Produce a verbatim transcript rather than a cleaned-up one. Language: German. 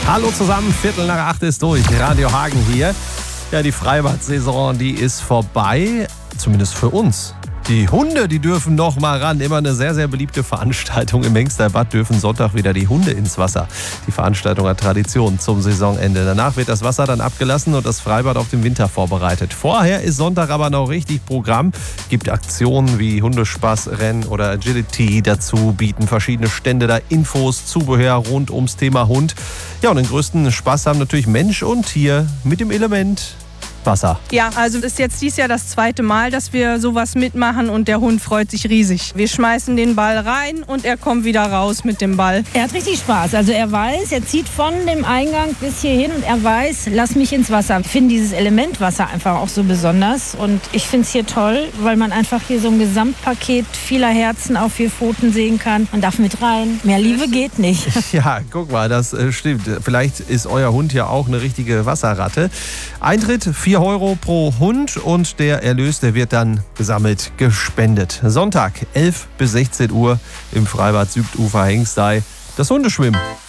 Hallo zusammen, Viertel nach acht ist durch. Radio Hagen hier. Ja, die Freibad-Saison, die ist vorbei, zumindest für uns. Die Hunde, die dürfen noch mal ran. Immer eine sehr, sehr beliebte Veranstaltung. Im Hengsterbad dürfen Sonntag wieder die Hunde ins Wasser. Die Veranstaltung hat Tradition zum Saisonende. Danach wird das Wasser dann abgelassen und das Freibad auf den Winter vorbereitet. Vorher ist Sonntag aber noch richtig Programm. Gibt Aktionen wie Hundespaß, Rennen oder Agility. Dazu bieten verschiedene Stände da Infos, Zubehör rund ums Thema Hund. Ja, und den größten Spaß haben natürlich Mensch und Tier mit dem Element Wasser. Ja, also das ist jetzt dieses Jahr das zweite Mal, dass wir sowas mitmachen und der Hund freut sich riesig. Wir schmeißen den Ball rein und er kommt wieder raus mit dem Ball. Er hat richtig Spaß. Also er weiß, er zieht von dem Eingang bis hierhin und er weiß, lass mich ins Wasser. Ich finde dieses Element Wasser einfach auch so besonders und ich finde es hier toll, weil man einfach hier so ein Gesamtpaket vieler Herzen auf vier Pfoten sehen kann. Man darf mit rein. Mehr Liebe geht nicht. Ja, guck mal, das äh, stimmt. Vielleicht ist euer Hund ja auch eine richtige Wasserratte. Eintritt vier Euro pro Hund und der Erlös, der wird dann gesammelt gespendet. Sonntag, elf bis sechzehn Uhr im Freibad Südufer Hengstei. Das Hundeschwimmen.